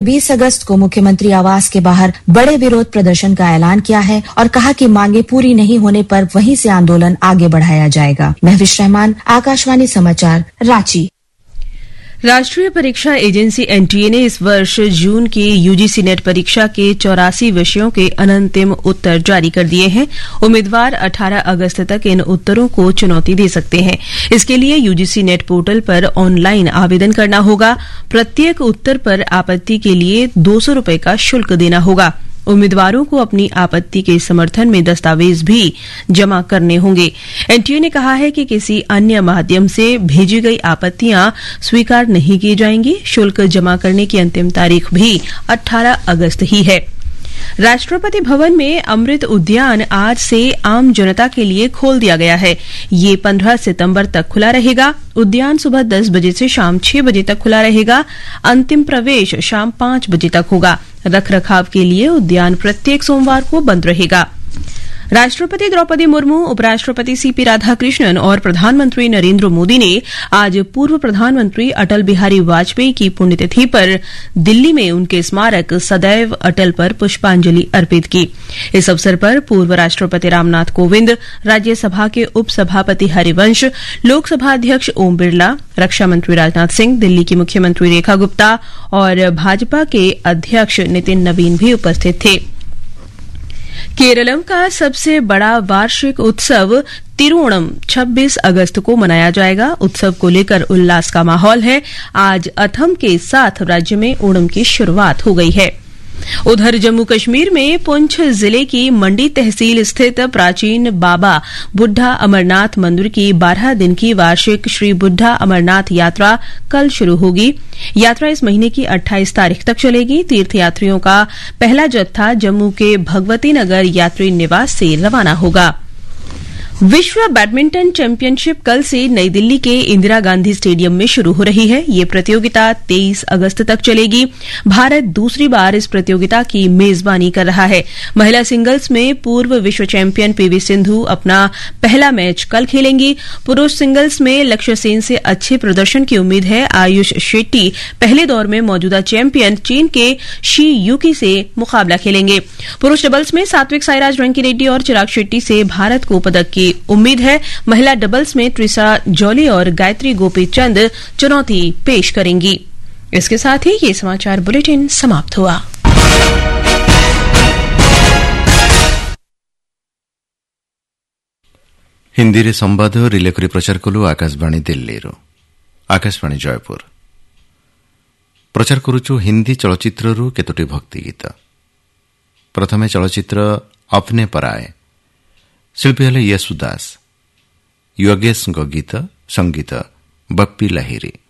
20 अगस्त को मुख्यमंत्री आवास के बाहर बड़े विरोध प्रदर्शन का ऐलान किया है और कहा कि मांगे पूरी नहीं होने पर वहीं से आंदोलन आगे बढ़ाया जाएगा। महविश रहमान, आकाशवाणी समाचार, रांची। राष्ट्रीय परीक्षा एजेंसी एनटीए ने इस वर्ष जून की यूजीसी नेट परीक्षा के 84 विषयों के अनंतिम उत्तर जारी कर दिए हैं। उम्मीदवार 18 अगस्त तक इन उत्तरों को चुनौती दे सकते हैं। इसके लिए यूजीसी नेट पोर्टल पर ऑनलाइन आवेदन करना होगा। प्रत्येक उत्तर पर आपत्ति के लिए 200 रुपये का शुल्क देना होगा। उम्मीदवारों को अपनी आपत्ति के समर्थन में दस्तावेज भी जमा करने होंगे। एनटीए ने कहा है कि किसी अन्य माध्यम से भेजी गई आपत्तियां स्वीकार नहीं की जाएंगी। शुल्क जमा करने की अंतिम तारीख भी 18 अगस्त ही है। राष्ट्रपति भवन में अमृत उद्यान आज से आम जनता के लिए खोल दिया गया है। ये 15 सितंबर तक खुला रहेगा। उद्यान सुबह 10 बजे से शाम 6 बजे तक खुला रहेगा। अंतिम प्रवेश शाम 5 बजे तक होगा। रखरखाव के लिए उद्यान प्रत्येक सोमवार को बंद रहेगा। राष्ट्रपति द्रौपदी मुर्मू, उपराष्ट्रपति सीपी राधाकृष्णन और प्रधानमंत्री नरेंद्र मोदी ने आज पूर्व प्रधानमंत्री अटल बिहारी वाजपेयी की पुण्यतिथि पर दिल्ली में उनके स्मारक सदैव अटल पर पुष्पांजलि अर्पित की। इस अवसर पर पूर्व राष्ट्रपति रामनाथ कोविंद, राज्यसभा के उपसभापति हरिवंश, लोकसभा अध्यक्ष ओम बिरला, रक्षा मंत्री राजनाथ सिंह, दिल्ली की मुख्यमंत्री रेखा गुप्ता और भाजपा के अध्यक्ष नितिन नवीन भी उपस्थित थे। केरलम का सबसे बड़ा वार्षिक उत्सव तिरुओणम 26 अगस्त को मनाया जाएगा। उत्सव को लेकर उल्लास का माहौल है। आज अथम के साथ राज्य में ओणम की शुरुआत हो गई है। उधर जम्मू कश्मीर में पुंछ जिले की मंडी तहसील स्थित प्राचीन बाबा बुड्ढा अमरनाथ मंदिर की 12 दिन की वार्षिक श्री बुड्ढा अमरनाथ यात्रा कल शुरू होगी। यात्रा इस महीने की 28 तारीख तक चलेगी। तीर्थयात्रियों का पहला जत्था जम्मू के भगवती नगर यात्री निवास से रवाना होगा। विश्व बैडमिंटन चैंपियनशिप कल से नई दिल्ली के इंदिरा गांधी स्टेडियम में शुरू हो रही है। ये प्रतियोगिता 23 अगस्त तक चलेगी। भारत दूसरी बार इस प्रतियोगिता की मेजबानी कर रहा है। महिला सिंगल्स में पूर्व विश्व चैंपियन पीवी सिंधु अपना पहला मैच कल खेलेंगी। पुरुष सिंगल्स में लक्ष्य सेन से अच्छे प्रदर्शन की उम्मीद है। आयुष शेट्टी पहले दौर में मौजूदा चैंपियन चीन के शी यूकी से मुकाबला खेलेंगे। पुरुष डबल्स में सात्विक साईराज, रंकी रेड्डी और चिराग शेट्टी से भारत को पदक की उम्मीद है। महिला डबल्स में ट्रिसा जॉली और गायत्री गोपीचंद चुनौती पेश करेंगी। इसके साथ ही ये समाचार बुलेटिन समाप्त हुआ। हिंदी रे संवाद रिले करी प्रचार कलु आकाशवाणी दिल्ली रो। आकाशवाणी जयपुर प्रचार करुचु हिंदी चलचित्र रु केतोटी भक्ति गीत। प्रथमे चलचित्र अपने पराए। शिल्पी हेले येसुदास। योगेश गीत, संगीत बप्पी लाहिरी।